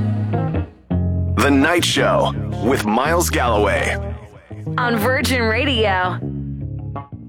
The Night Show with Miles Galloway on Virgin Radio.